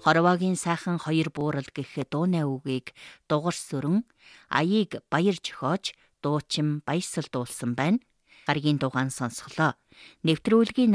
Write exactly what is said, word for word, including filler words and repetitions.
Хорвоогийн сайхан хоёр буурал гэх дууны үгийг дугарс сүрэн аяыг баяр жохиож дуучин баясал дуулсан байна. Гаригийн дугаан сонсголоо. Нэвтрүүлгийн